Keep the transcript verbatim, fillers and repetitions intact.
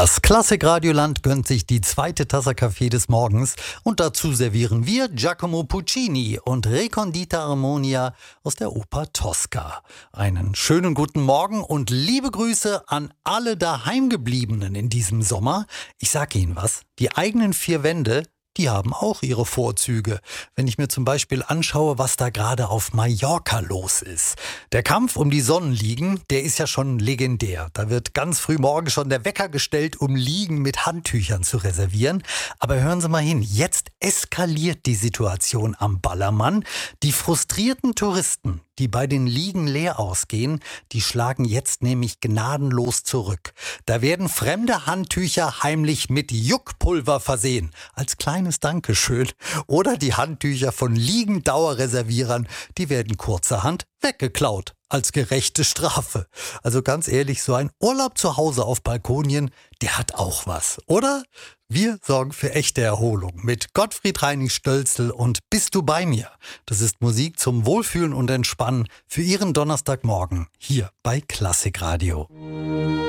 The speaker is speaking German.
Das Klassik-Radioland gönnt sich die zweite Tasse Kaffee des Morgens und dazu servieren wir Giacomo Puccini und Recondita Armonia aus der Oper Tosca. Einen schönen guten Morgen und liebe Grüße an alle Daheimgebliebenen in diesem Sommer. Ich sage Ihnen was, die eigenen vier Wände, die haben auch ihre Vorzüge. Wenn ich mir zum Beispiel anschaue, was da gerade auf Mallorca los ist. Der Kampf um die Sonnenliegen, der ist ja schon legendär. Da wird ganz früh morgens schon der Wecker gestellt, um Liegen mit Handtüchern zu reservieren. Aber hören Sie mal hin, jetzt eskaliert die Situation am Ballermann. Die frustrierten Touristen, die bei den Liegen leer ausgehen, die schlagen jetzt nämlich gnadenlos zurück. Da werden fremde Handtücher heimlich mit Juckpulver versehen, als kleines Dankeschön. Oder die Handtücher von Liegendauerreservierern, die werden kurzerhand weggeklaut, als gerechte Strafe. Also ganz ehrlich, so ein Urlaub zu Hause auf Balkonien, der hat auch was, oder? Wir sorgen für echte Erholung mit Gottfried Reinig-Stölzl und Bist du bei mir? Das ist Musik zum Wohlfühlen und Entspannen für Ihren Donnerstagmorgen hier bei Klassik Radio.